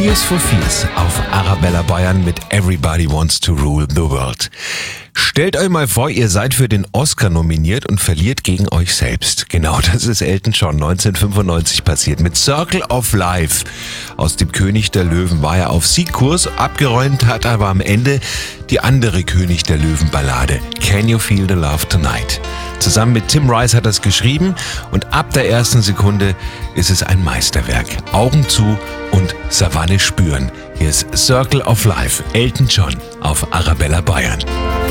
Tears for Fears auf Arabella Bayern mit Everybody Wants to Rule the World. Stellt euch mal vor, ihr seid für den Oscar nominiert und verliert gegen euch selbst. Genau, das ist Elton John 1995 passiert mit Circle of Life. Aus dem König der Löwen war er auf Siegkurs, abgeräumt hat aber am Ende die andere König der Löwen Ballade, Can You Feel the Love Tonight? Zusammen mit Tim Rice hat er es geschrieben und ab der ersten Sekunde ist es ein Meisterwerk. Augen zu und Savanne spüren. Hier ist Circle of Life, Elton John auf Arabella Bayern.